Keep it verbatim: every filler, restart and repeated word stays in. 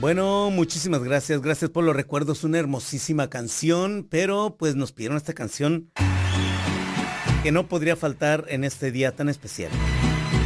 Bueno, muchísimas gracias, gracias por los recuerdos, una hermosísima canción, pero pues nos pidieron esta canción que no podría faltar en este día tan especial.